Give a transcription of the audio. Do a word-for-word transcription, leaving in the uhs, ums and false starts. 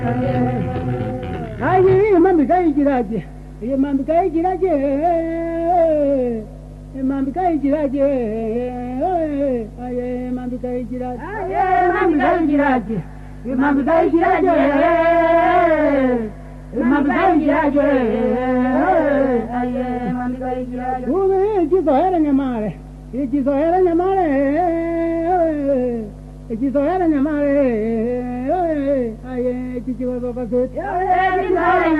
Aye, mami kai giraje. Ye mami kai giraje. Ye mami kai giraje. Aye, mami kai giraje. Aye, mami kai giraje. Ye mami kai giraje. Ye mami kai giraje. Aye, mami kai giraje. Ube ji to era nyamare. Ye ji to era nyamare. Ye ji to era nyamare. Aye, ji ji go go go.